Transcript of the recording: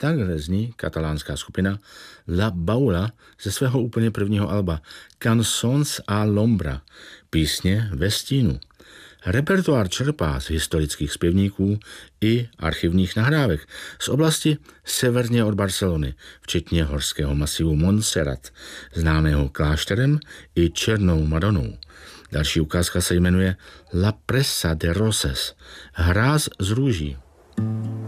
Takhle zní katalánská skupina La Baula ze svého úplně prvního alba Cançons a l'ombra, písně ve stínu. Repertoár čerpá z historických zpěvníků i archivních nahrávek z oblasti severně od Barcelony, včetně horského masivu Montserrat, známého klášterem i Černou Madonou. Další ukázka se jmenuje La Presa de Roses, hráz z růží.